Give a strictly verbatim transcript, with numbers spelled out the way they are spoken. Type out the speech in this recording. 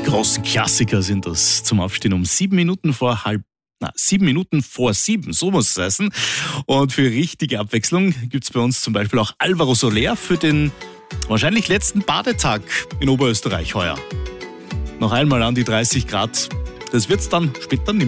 großen Klassiker sind das zum Aufstehen um sieben Minuten vor halb Na, sieben Minuten vor sieben, so muss es heißen. Und für richtige Abwechslung gibt es bei uns zum Beispiel auch Alvaro Soler für den wahrscheinlich letzten Badetag in Oberösterreich heuer. Noch einmal an die dreißig Grad. Das wird's dann später nicht mehr.